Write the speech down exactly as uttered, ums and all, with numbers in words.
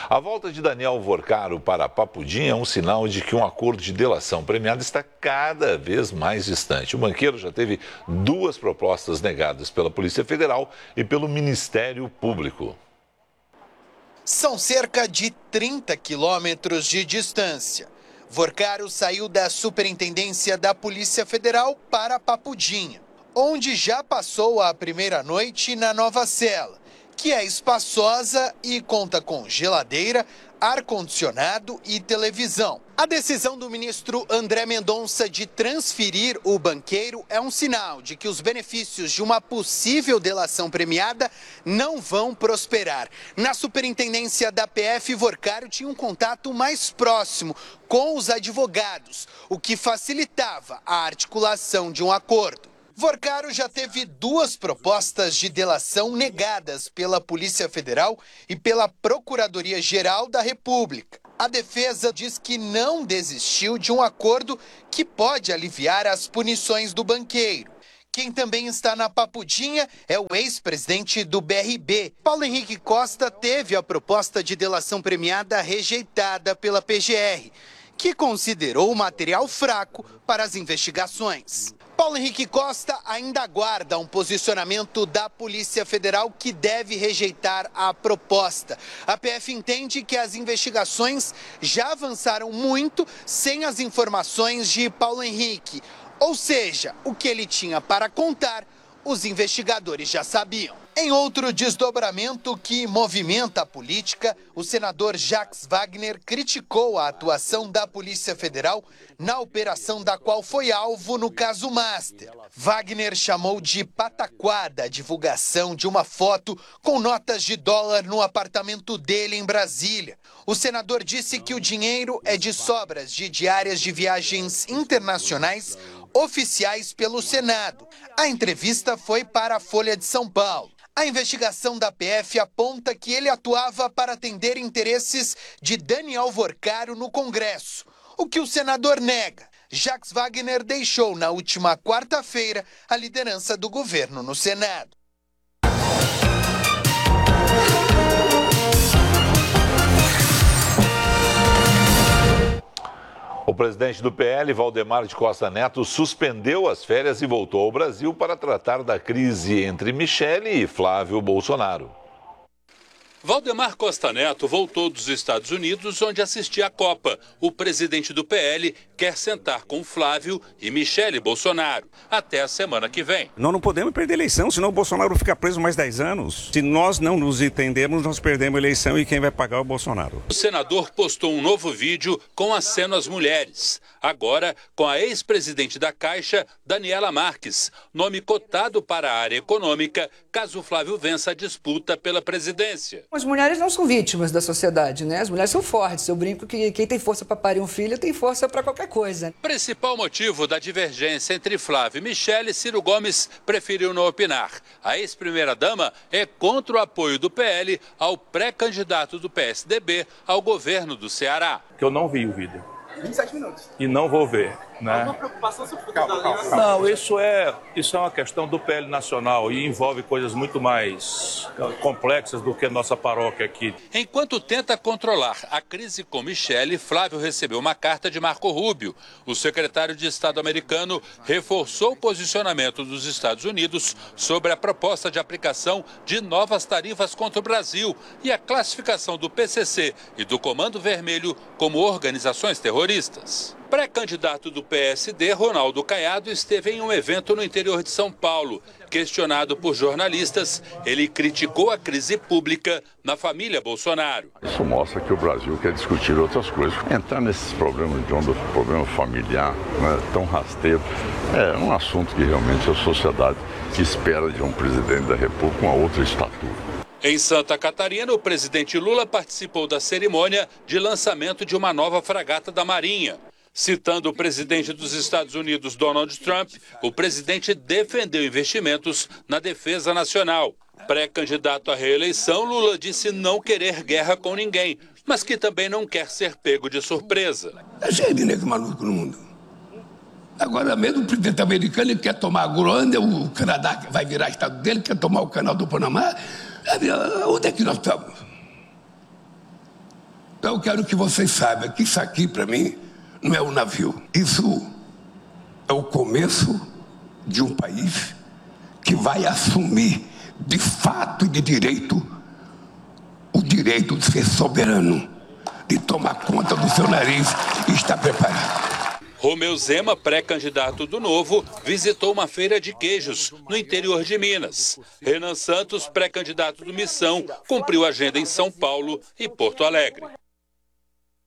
A volta de Daniel Vorcaro para Papudim é um sinal de que um acordo de delação premiada está cada vez mais distante. O banqueiro já teve duas propostas negadas pela Polícia Federal e pelo Ministério Público. São cerca de trinta quilômetros de distância. Vorcaro saiu da Superintendência da Polícia Federal para Papudinha, onde já passou a primeira noite na nova cela, que é espaçosa e conta com geladeira, ar-condicionado e televisão. A decisão do ministro André Mendonça de transferir o banqueiro é um sinal de que os benefícios de uma possível delação premiada não vão prosperar. Na superintendência da P F, Vorcaro tinha um contato mais próximo com os advogados, o que facilitava a articulação de um acordo. Vorcaro já teve duas propostas de delação negadas pela Polícia Federal e pela Procuradoria-Geral da República. A defesa diz que não desistiu de um acordo que pode aliviar as punições do banqueiro. Quem também está na Papudinha é o ex-presidente do B R B. Paulo Henrique Costa teve a proposta de delação premiada rejeitada pela P G R, que considerou o material fraco para as investigações. Paulo Henrique Costa ainda aguarda um posicionamento da Polícia Federal que deve rejeitar a proposta. A P F entende que as investigações já avançaram muito sem as informações de Paulo Henrique. Ou seja, o que ele tinha para contar, os investigadores já sabiam. Em outro desdobramento que movimenta a política, o senador Jacques Wagner criticou a atuação da Polícia Federal na operação da qual foi alvo no caso Master. Wagner chamou de pataquada a divulgação de uma foto com notas de dólar no apartamento dele em Brasília. O senador disse que o dinheiro é de sobras de diárias de viagens internacionais oficiais pelo Senado. A entrevista foi para a Folha de São Paulo. A investigação da P F aponta que ele atuava para atender interesses de Daniel Vorcaro no Congresso, o que o senador nega. Jacques Wagner deixou na última quarta-feira a liderança do governo no Senado. O presidente do P L, Valdemar de Costa Neto, suspendeu as férias e voltou ao Brasil para tratar da crise entre Michele e Flávio Bolsonaro. Valdemar Costa Neto voltou dos Estados Unidos, onde assistia à Copa. O presidente do P L quer sentar com Flávio e Michele Bolsonaro até a semana que vem. Nós não podemos perder a eleição, senão o Bolsonaro fica preso mais dez anos. Se nós não nos entendemos, nós perdemos a eleição e quem vai pagar é o Bolsonaro. O senador postou um novo vídeo com aceno às mulheres. Agora, com a ex-presidente da Caixa, Daniela Marques, nome cotado para a área econômica, caso Flávio vença a disputa pela presidência. As mulheres não são vítimas da sociedade, né? As mulheres são fortes. Eu brinco que quem tem força para parir um filho tem força para qualquer coisa. Principal motivo da divergência entre Flávio e Michele, Ciro Gomes preferiu não opinar. A ex-primeira-dama é contra o apoio do P L ao pré-candidato do P S D B ao governo do Ceará. Que eu não vi o vídeo. vinte e sete minutos. E não vou ver, né? Alguma preocupação sobre o futuro da aliança? Não, isso é, isso é uma questão do P L nacional e envolve coisas muito mais complexas do que a nossa paróquia aqui. Enquanto tenta controlar a crise com Michele, Flávio recebeu uma carta de Marco Rubio. O secretário de Estado americano reforçou o posicionamento dos Estados Unidos sobre a proposta de aplicação de novas tarifas contra o Brasil e a classificação do P C C e do Comando Vermelho como organizações terroristas. Pré-candidato do P S D, Ronaldo Caiado, esteve em um evento no interior de São Paulo. Questionado por jornalistas, ele criticou a crise pública na família Bolsonaro. Isso mostra que o Brasil quer discutir outras coisas. Entrar nesses problemas de onda, problema familiar, né, tão rasteiro, é um assunto que realmente a sociedade espera de um presidente da República uma outra estatura. Em Santa Catarina, o presidente Lula participou da cerimônia de lançamento de uma nova fragata da Marinha. Citando o presidente dos Estados Unidos, Donald Trump, o presidente defendeu investimentos na defesa nacional. Pré-candidato à reeleição, Lula disse não querer guerra com ninguém, mas que também não quer ser pego de surpresa. É cheio de negro maluco no mundo. Agora mesmo o presidente americano ele quer tomar a Groenlândia, o Canadá vai virar estado dele, quer tomar o canal do Panamá. Onde é que nós estamos? eu quero que vocês saibam que isso aqui, para mim, não é um navio. Isso é o começo de um país que vai assumir, de fato e de direito, o direito de ser soberano, de tomar conta do seu nariz e estar preparado. Romeu Zema, pré-candidato do Novo, visitou uma feira de queijos no interior de Minas. Renan Santos, pré-candidato do Missão, cumpriu agenda em São Paulo e Porto Alegre.